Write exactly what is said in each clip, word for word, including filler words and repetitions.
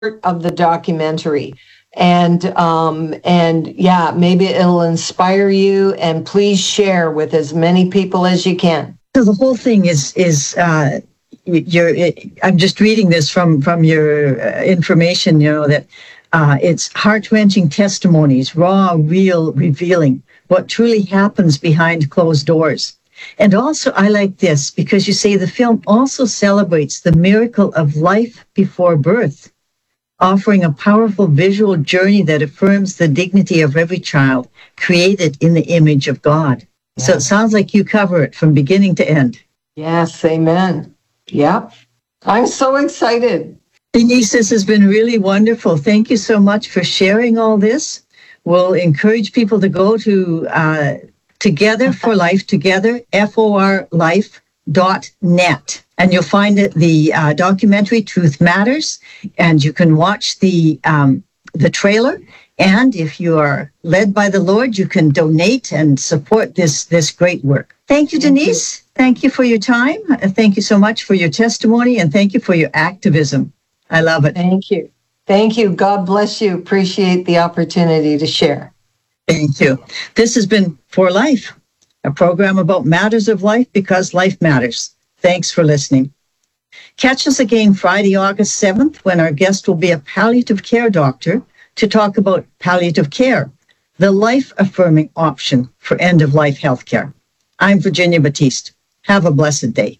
of the documentary. And um, and yeah, maybe it'll inspire you, and please share with as many people as you can. So the whole thing is is uh, you're. I'm just reading this from from your uh, information. You know that uh, it's heart-wrenching testimonies, raw, real, revealing what truly happens behind closed doors. And also, I like this because you say the film also celebrates the miracle of life before birth, offering a powerful visual journey that affirms the dignity of every child created in the image of God. Yeah. So it sounds like you cover it from beginning to end. Yes, amen. Yep. I'm so excited. Denise, this has been really wonderful. Thank you so much for sharing all this. We'll encourage people to go to uh, Together for Life, Together, F O R life dot net. And you'll find it, the uh, documentary Truth Matters, and you can watch the um, the trailer. And if you are led by the Lord, you can donate and support this this great work. Thank you, thank Denise. You. Thank you for your time. Uh, thank you so much for your testimony, and thank you for your activism. I love it. Thank you. Thank you. God bless you. Appreciate the opportunity to share. Thank you. This has been For Life, a program about matters of life because life matters. Thanks for listening. Catch us again Friday, August seventh, when our guest will be a palliative care doctor to talk about palliative care, the life-affirming option for end-of-life healthcare. I'm Virginia Batiste. Have a blessed day.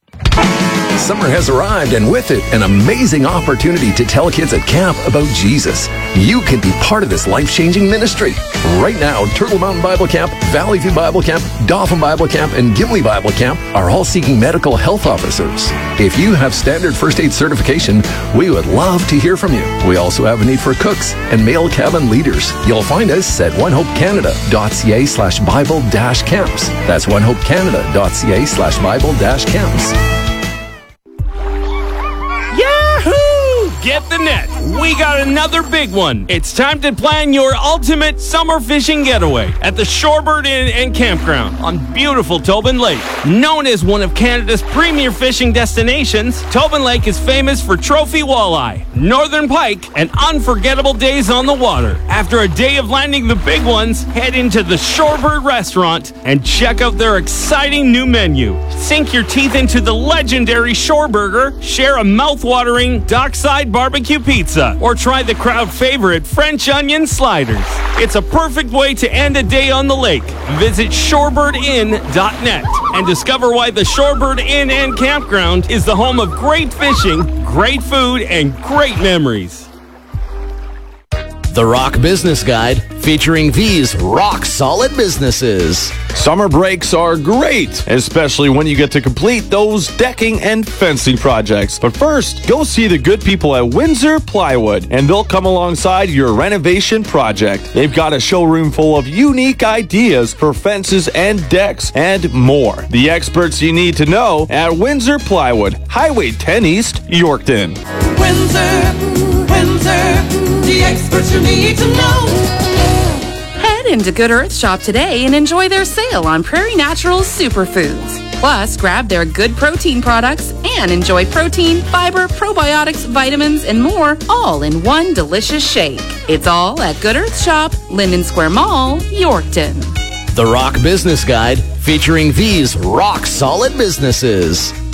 Summer has arrived, and with it, an amazing opportunity to tell kids at camp about Jesus. You can be part of this life-changing ministry. Right now, Turtle Mountain Bible Camp, Valley View Bible Camp, Dauphin Bible Camp, and Gimli Bible Camp are all seeking medical health officers. If you have standard first aid certification, we would love to hear from you. We also have a need for cooks and male cabin leaders. You'll find us at onehopecanada.ca slash Bible dash camps. That's onehopecanada.ca slash Bible dash camps. Get the net. We got another big one. It's time to plan your ultimate summer fishing getaway at the Shorebird Inn and Campground on beautiful Tobin Lake. Known as one of Canada's premier fishing destinations, Tobin Lake is famous for trophy walleye, northern pike, and unforgettable days on the water. After a day of landing the big ones, head into the Shorebird restaurant and check out their exciting new menu. Sink your teeth into the legendary Shore Burger, share a mouth-watering dockside barbecue pizza, or try the crowd favorite French onion sliders. It's a perfect way to end a day on the lake. Visit shorebird inn dot net and discover why the Shorebird Inn and Campground is the home of great fishing, great food, and great memories. The Rock Business Guide, featuring these rock-solid businesses. Summer breaks are great, especially when you get to complete those decking and fencing projects. But first, go see the good people at Windsor Plywood, and they'll come alongside your renovation project. They've got a showroom full of unique ideas for fences and decks and more. The experts you need to know at Windsor Plywood, Highway ten East, Yorkton. Windsor, Windsor. The experts you need to know. Head into Good Earth Shop today and enjoy their sale on Prairie Naturals superfoods. Plus, grab their good protein products and enjoy protein, fiber, probiotics, vitamins, and more, all in one delicious shake. It's all at Good Earth Shop, Linden Square Mall, Yorkton. The Rock Business Guide, featuring these rock-solid businesses.